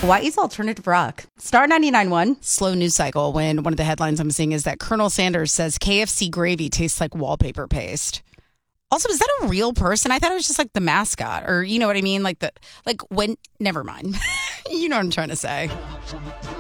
Hawaii's alternative rock. Star 99.1. Slow news cycle when one of the headlines I'm seeing is that Colonel Sanders says KFC gravy tastes like wallpaper paste. Also, is that a real person? I thought it was just like the mascot, or you know what I mean? Never mind. You know what I'm trying to say.